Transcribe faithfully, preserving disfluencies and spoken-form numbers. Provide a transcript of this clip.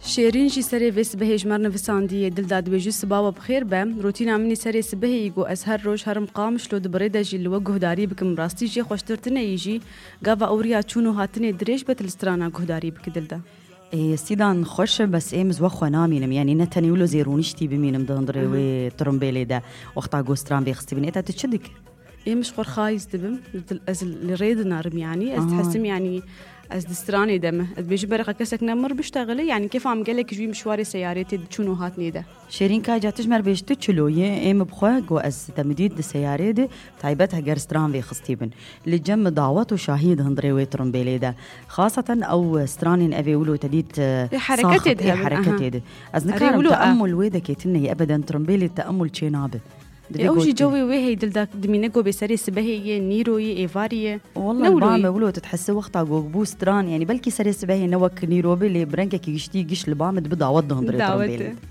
شيرين جي سري في سبهي جمرنا في ساندية دل داد بيجو سباوة بخير بام روتينا مني سري سبهي يجو أزهر روش هرم قامش لو دبريدا جي اللي وجه داري بكم راستي جي خوشترتنا يجي قافا أوريا تشونو هاتني دريش بتلسترانا جه داري بك دل دا إيه سيدان خوش بس إيه مزوخ ونامينم يعني نتني ولو زيرونيشتي بمينم دندري وترمبيلي دا وقتا جوستران بيخستي بين إتا تشدك إيه مش خور خايز دبم از الريد نارم يعني از تحسم يعني از دستراني دمه از بيجي برقة كسك نمر بشتغلي يعني كيف عم قالك جوي مشواري سيارتي تشونو هاتني ده شيرين كا جاتش مر بيش تشلويه ام بخوا جو از تمديد السياره دي تعيبتها جرستران في خستيبن اللي جم دعوات وشاهد هندري ويترم بليده خاصه او سترانين افي ولو تديت حركتي دي حركتي دي از نكار تامل ويدك يتني ابدا ترمبيلي تامل تشينابه اوجي جوي وهي دلداك دمينكو بسري سبهي نيروي ايفاريه والله البامه ولو تتحسي وقتها بوستران يعني بلكي سري سبهي نوك نيروبي اللي برنكك يشتي قش البامد بدا وضهم بريترم بيلي